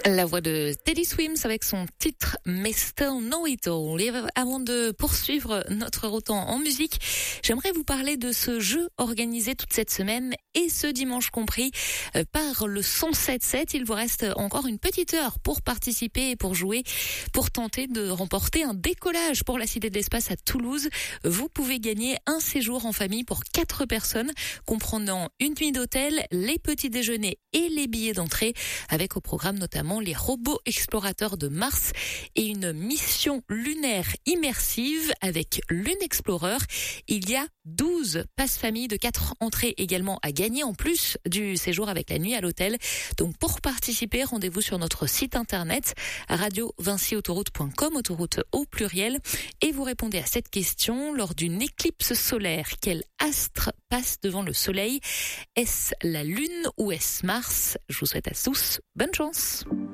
La voix de Teddy Swims avec son titre Mr. Know-It-All. Et avant de poursuivre notre route en musique, j'aimerais vous parler de ce jeu organisé toute cette semaine et ce dimanche compris par le 107.7. Il vous reste encore une petite heure pour participer et pour jouer, pour tenter de remporter un décollage pour la Cité de l'Espace à Toulouse. Vous pouvez gagner un séjour en famille pour 4 personnes, comprenant une nuit d'hôtel, les petits déjeuners et les billets d'entrée, avec au programme notamment les robots explorateurs de Mars et une mission lunaire immersive avec Lune Explorer. Il y a 12 passes famille de 4 entrées également à gagner en plus du séjour avec la nuit à l'hôtel. Donc pour participer, rendez-vous sur notre site internet radio-vinci-autoroute.com, autoroute au pluriel, et vous répondez à cette question: lors d'une éclipse solaire, quel astre passe devant le soleil? Est-ce la Lune ou est-ce Mars? Je vous souhaite à tous bonne chance.